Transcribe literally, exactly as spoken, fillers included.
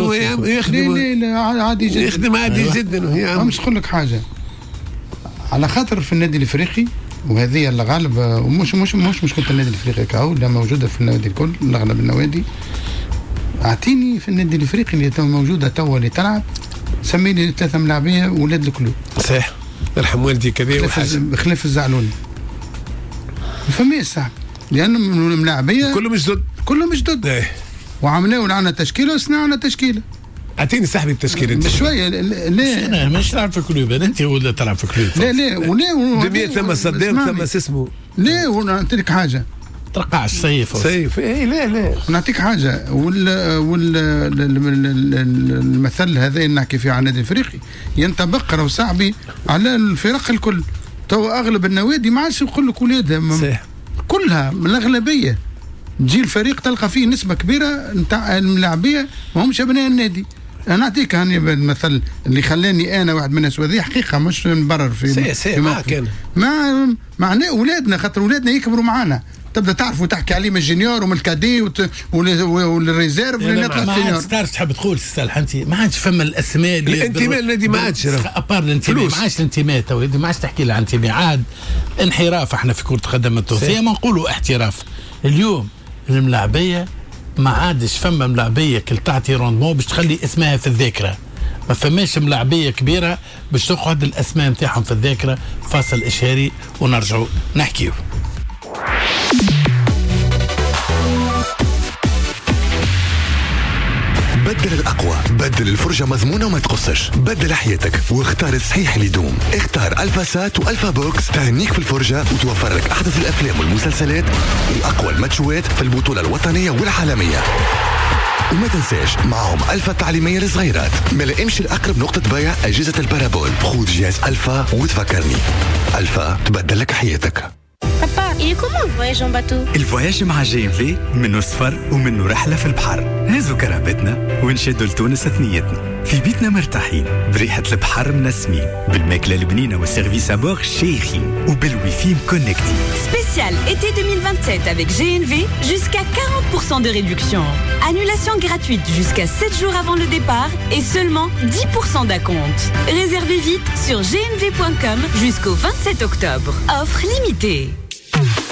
يخدم يخدم لا لا عادي جدا يخدم عادي أيوة. جدا. مش نقول لك حاجه على خاطر في النادي الافريقي، وهذه اللي غالب ومش مش مش مشكله النادي الافريقي كاو، لا موجوده في النوادي الكل، اغلب النوادي. اعطيني في النادي الافريقي اللي تو موجوده تو اللي تلعب، سمي لي ثلاثه ملاعبيه ولاد الكلوب. صحيح، يرحم والدي كذا وحاجه بخلاف الزعلوني. ما فماش صعب، لان الملاعبيه كلهم جدد كلهم جدد. ايه وعملوا لنا تشكيله وصنعنا تشكيله. اعطيني صاحبي التشكيله انت بشويه. لا انا مش تلعب في كلوب، انت ولا تلعب في كلوب. لا لا ولا جميع ثم صدام ثم اسمه. لا ونعطيك حاجه ترقع السيف سيف. اي لا لا ونعطيك حاجه. وال وال المثل هذا اللي نحكي فيه على النادي الافريقي ينطبق راهو صاحبي على الفرق الكل. تو اغلب النوادي ما عادش يقول لك ولادها كلها من الاغلبيه تجي الفريق تلقى فيه نسبه كبيره نتاع الملاعبيه ما همش ابناء النادي. انا نعطيك هاني المثل اللي خلاني انا واحد من الناس، وهذه حقيقه مش نبرر في سي سي في ما كان مع معناه اولادنا، خاطر اولادنا يكبروا معانا تبدا تعرفوا تحكي عليه من الجونيور ومن الكادي والريزيرف اللي نطلع السينيور. ما عادش تحب تقول سالح انت ما عادش فما الاسماء اللي الانتماء الذي ما عادش ابار الانتماء ما عادش الانتماء تو ما عادش تحكي لي عن انتماء، عاد انحراف. احنا في كره القدم التونسيه ما نقولوا احتراف. اليوم الملاعبيه ما عادش فما ملاعبيه كل تعطي روندمون باش تخلي اسمها في الذاكره. ما فماش ملاعبيه كبيره باش تقعد الاسماء نتاعهم في الذاكره. فاصل اشهاري ونرجعوا نحكيو. بدل الأقوى، بدل الفرجة مضمونة وما تقصش، بدل حياتك واختار الصحيح اللي يدوم. اختار ألفا سات وألفا بوكس تهنيك في الفرجة وتوفر لك أحدث الأفلام والمسلسلات وأقوى الماتشوات في البطولة الوطنية والعالمية. وما تنساش معهم ألفا التعليمية للصغيرات. ما لقمش الأقرب نقطة بيع أجهزة البارابول، خذ جهاز ألفا وتفكرني. ألفا تبدل لك حياتك. Papa, il est comment le voyage en bateau? الفواياج مع جي ام في منه سفر ومنه رحلة في البحر. هزوا كرهبتنا ونشدوا لتونس ثنيتنا في بيتنا مرتاحين بريحة البحر منسمين بالماكلة البنينة والسيرفيس أبور شيخين وبالويفي مكونكتين. Spécial été deux mille vingt-sept avec G N V, jusqu'à quarante pour cent de réduction. Annulation gratuite jusqu'à sept jours avant le départ et seulement dix pour cent d'acompte. Réservez vite sur g n v point com jusqu'au vingt-sept octobre. Offre limitée.